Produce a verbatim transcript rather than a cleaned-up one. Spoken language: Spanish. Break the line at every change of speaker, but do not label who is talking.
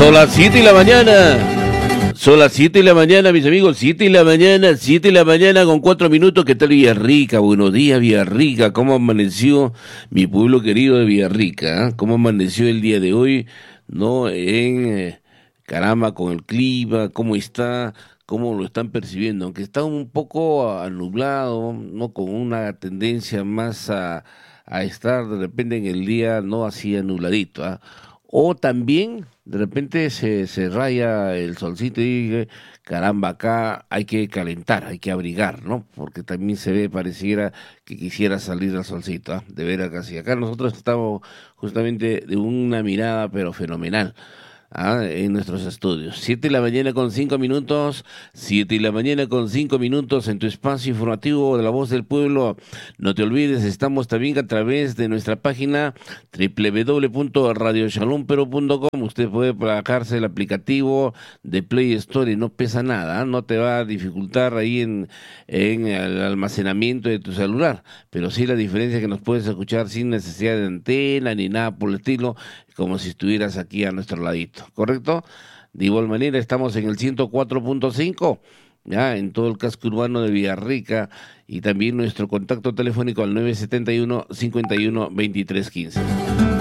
Son las siete de la mañana. Son las siete de la mañana, mis amigos. siete de la mañana, siete de la mañana con cuatro minutos. ¿Qué tal Villarrica? Buenos días, Villarrica. ¿Cómo amaneció mi pueblo querido de Villarrica? ¿Eh? ¿Cómo amaneció el día de hoy? ¿No? En, eh, caramba, con el clima, ¿cómo está? ¿Cómo lo están percibiendo? Aunque está un poco nublado, ¿no? Con una tendencia más a, a estar de repente en el día, no así nubladito, ¿ah? ¿eh? O también de repente se, se raya el solcito y dije, caramba, acá hay que calentar, hay que abrigar, ¿no? Porque también se ve, pareciera que quisiera salir al solcito, ¿ah? De veras casi. Acá nosotros estamos justamente de una mirada, pero fenomenal. Ah, en nuestros estudios. Siete de la mañana con cinco minutos, siete de la mañana con cinco minutos en tu espacio informativo de La Voz del Pueblo. No te olvides, estamos también a través de nuestra página doble u doble u doble u punto radio shalom perú punto com. Usted puede bajarse el aplicativo de Play Store y no pesa nada, ¿eh? No te va a dificultar ahí en, en el almacenamiento de tu celular, pero sí la diferencia es que nos puedes escuchar sin necesidad de antena ni nada por el estilo, como si estuvieras aquí a nuestro ladito, ¿correcto? De igual manera estamos en el ciento cuatro punto cinco, ya en todo el casco urbano de Villarrica, y también nuestro contacto telefónico al nueve siete uno, cincuenta y uno, veintitrés quince.